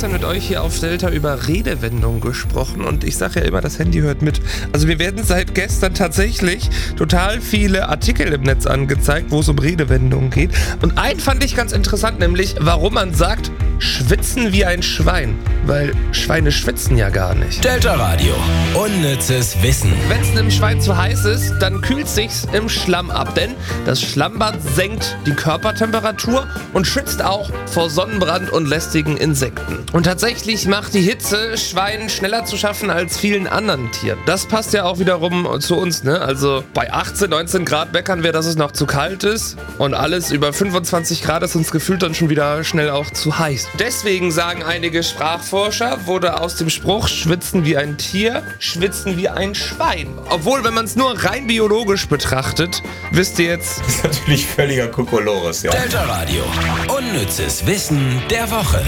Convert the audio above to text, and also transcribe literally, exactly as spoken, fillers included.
gestern mit euch hier auf Delta über Redewendungen gesprochen und ich sage ja immer, das Handy hört mit. Also wir werden seit gestern tatsächlich total viele Artikel im Netz angezeigt, wo es um Redewendungen geht. Und einen fand ich ganz interessant, nämlich warum man sagt, schwitzen wie ein Schwein. Weil Schweine schwitzen ja gar nicht. Delta Radio. Unnützes Wissen. Wenn es einem Schwein zu heiß ist, dann kühlt sich's im Schlamm ab, denn das Schlammbad senkt die Körpertemperatur und schützt auch vor Sonnenbrand und lästigen Insekten. Und tatsächlich macht die Hitze Schweinen schneller zu schaffen als vielen anderen Tieren. Das passt ja auch wiederum zu uns, ne? Also bei achtzehn, neunzehn Grad meckern wir, dass es noch zu kalt ist und alles über fünfundzwanzig Grad ist uns gefühlt dann schon wieder schnell auch zu heiß. Deswegen sagen einige Sprachforscher, wurde aus dem Spruch schwitzen wie ein Tier, schwitzen wie ein Schwein. Obwohl, wenn man es nur rein biologisch betrachtet, wisst ihr jetzt... Das ist natürlich völliger Kokolores, ja. Delta Radio. Unnützes Wissen der Woche.